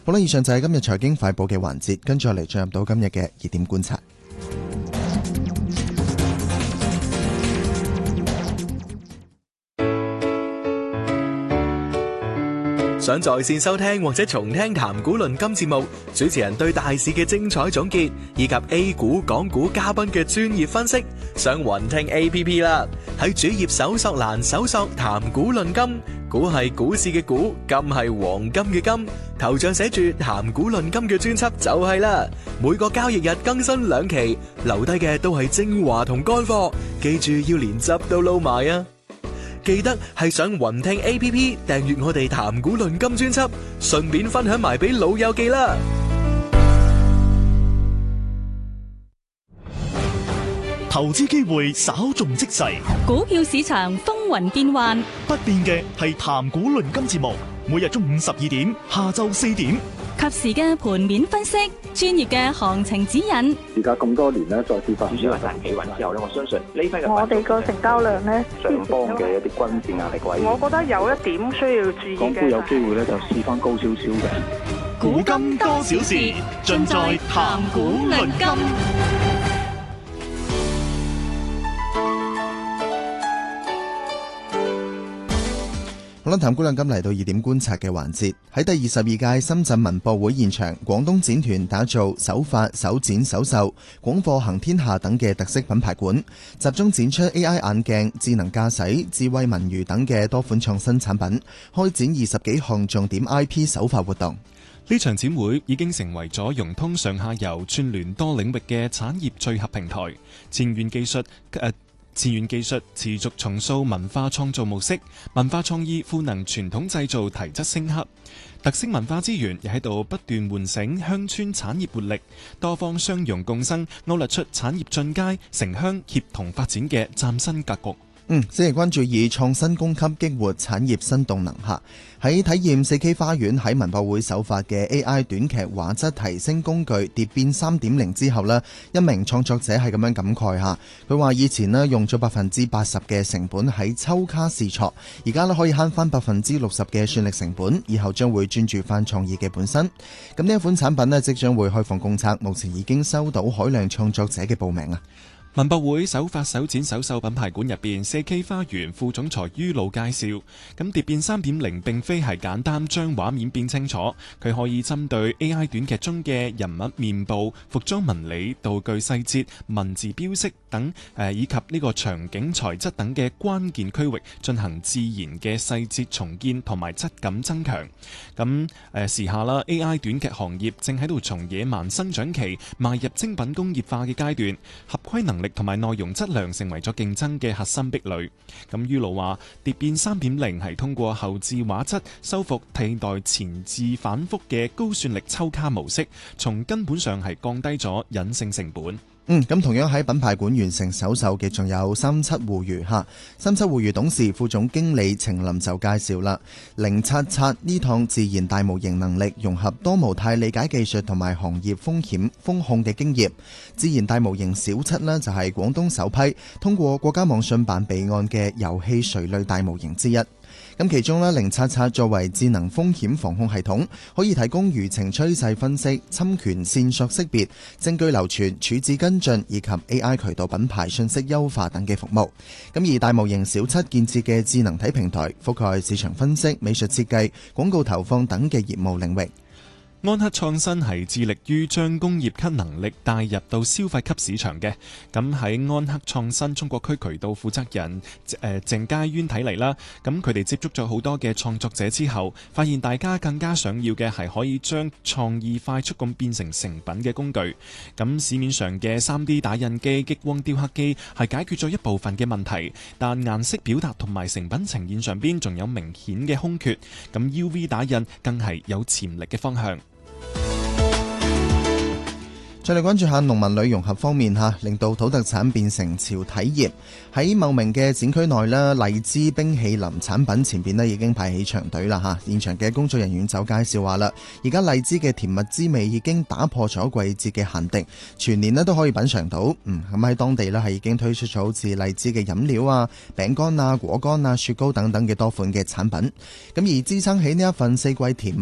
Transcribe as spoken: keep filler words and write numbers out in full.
好啦，以上就係今日財經快報嘅環節，跟住我嚟進入到今日嘅熱點觀察。 想在線收聽或者重聽談股論金節目，主持人對大市嘅精彩總結，以及 A 股、港股嘉賓嘅專業分析，上雲聽 A P P 啦。喺主頁搜索欄搜索談股論金，股係股市嘅股，金係黃金嘅金，頭像寫住談股論金嘅專輯就係啦。每個交易日更新兩期，留低嘅都係精華同乾貨，記住要連汁都撈埋啊！記得係上雲聽 A P P 訂閱我哋談股論金專輯，順便分享埋俾老友記啦。 投資機會稍縱即逝， 股票市場風雲變幻， 不變嘅係談股論金節目，每日中午十二點，下晝四點， 及時嘅盤面分析，專業嘅行情指引。 而家咁多年咧，再跌翻， 至少係大企穩之後咧，我相信呢批嘅我哋個成交量咧， 上方嘅一啲均線壓力位， 我覺得有一點需要注意嘅。 港股有機會咧，就試翻高少少嘅。 股金多少事，盡在談股論金。 好啦，談股論金嚟到熱點觀察嘅環節，喺第二十二屆深圳文博會現場，廣東展團打造首發、首展、首售、廣貨行天下等嘅特色品牌館，集中展出 A I 眼鏡、智能駕駛、智慧文娛等嘅多款創新產品，開展二十幾項重點 I P 首發活動。 呢場展會已經成為咗融通上下游、串聯多領域嘅產業聚合平台，前沿技術誒。前沿技術持續重塑文化創造模式，文化創意賦能傳統製造提質升級，特色文化資源亦喺度不斷喚醒鄉村產業活力，多方相容共生，勾勒出產業進階、城鄉協同發展嘅嶄新格局。 嗯，先嚟關注以創新供給激活產業新動能下，喺體驗 四 K 花園喺文博會首發嘅 A I 短劇畫質提升工具蝶變 三點零 之後呢，一名創作者係咁樣感慨下，佢話以前呢用咗百分之八十嘅成本喺抽卡試錯，而家呢可以慳翻百分之六十嘅算力成本，以後將會專注翻創意嘅本身。咁呢一款產品呢即將會開放公測，目前已經收到海量創作者嘅報名啊。 文博會首發首展首售品牌館入邊 四 K 花園副總裁于老介紹，咁蝶變 三點零 並非係簡單將畫面變清楚，佢可以針對 A I 短劇中嘅人物面部、服裝紋理、道具細節、文字標識等誒、呃、以及呢個場景材質等嘅關鍵區域進行自然嘅細節重建同埋質感增強。咁誒、呃、時下啦 A I 短劇行業正喺度從野蠻生長期邁入精品工業化嘅階段，合規能力同埋內容質量成為咗競爭嘅核心壁壘。咁于老話蝶變 三點零 係通過後置畫質修復替代前置反覆嘅高算力抽卡模式，從根本上係降低咗隱性成本。 嗯，咁同樣喺品牌館完成首售嘅仲有三七互娛吓，三七互娛董事副總經理程林就介紹啦，零七七呢趟自然大模型能力融合多模態理解技術同埋行業風險風控嘅經驗，自然大模型小七呢就係廣東首批通過國家網信辦備案嘅遊戲垂類大模型之一。咁其中呢零七七作為智能風險防控系統，可以提供輿情趨勢分析、侵權線索識別、證據流傳、處置跟進以及 A I 渠道品牌信息優化等嘅服務。咁而大模型小七建設嘅智能體平台，覆蓋市場分析、美術設計、廣告投放等嘅業務領域。 安克創新係致力於將工業級能力帶入到消費級市場嘅。咁喺安克創新中國區渠道負責人誒鄭嘉淵睇嚟啦，咁佢哋接觸咗好多嘅創作者之後，發現大家更加想要嘅係可以將創意快速咁變成成品嘅工具。咁市面上嘅 三 D 打印機、激光雕刻機係解決咗一部分嘅問題，但顏色表達同埋成品呈現上邊仲有明顯嘅空缺。咁 U V 打印更係有潛力嘅方向。 再嚟關注下農民旅融合方面吓，令到土特產變成潮體業。喺茂名嘅展區內咧，荔枝冰淇淋產品前邊咧已經排起長隊啦吓。現場嘅工作人員就介紹話啦，而家荔枝嘅甜蜜滋味已經打破咗季節嘅限定，全年咧都可以品嘗到。嗯，咁喺當地咧係已經推出咗好似荔枝嘅飲料啊、餅乾啊、果乾啊、雪糕等等嘅多款嘅產品。咁而支撐起呢一份四季甜